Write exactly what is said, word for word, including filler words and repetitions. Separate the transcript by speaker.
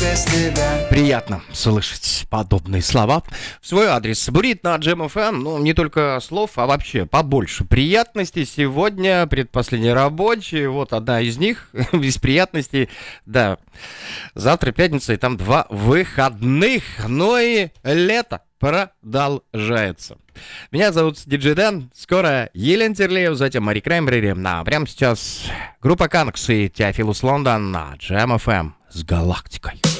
Speaker 1: без тебя.
Speaker 2: Приятно слышать подобные слова в свой адрес. Бурит на Джем эф эм, ну, не только слов, а вообще побольше приятностей. Сегодня предпоследний рабочий, вот одна из них, из приятностей, да. Завтра пятница, и там два выходных, ну и лето продолжается. Меня зовут Диджей Дэн, скоро Елена Терлеев, затем Мари Краймбрери, а прямо сейчас группа Канкс и Теофилус Лондон на Джем эф эм с галактикой.